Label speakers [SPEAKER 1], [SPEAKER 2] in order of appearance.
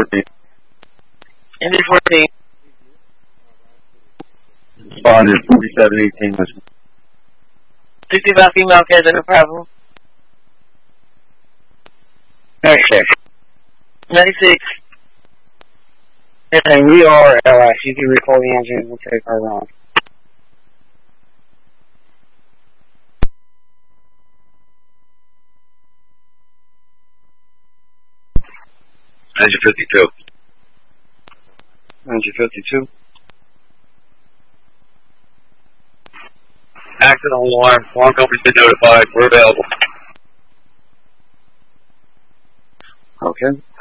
[SPEAKER 1] 14.
[SPEAKER 2] Indy 14.
[SPEAKER 1] Spotted 4718.
[SPEAKER 2] 65 female, Kaiser, no problem.
[SPEAKER 3] 96.
[SPEAKER 2] 96.
[SPEAKER 3] And we are LS. You can recall the engine. We'll take our run.
[SPEAKER 1] Engine 52.
[SPEAKER 3] Engine 52.
[SPEAKER 1] Accident alarm. Alarm company's been notified. We're available.
[SPEAKER 3] Okay.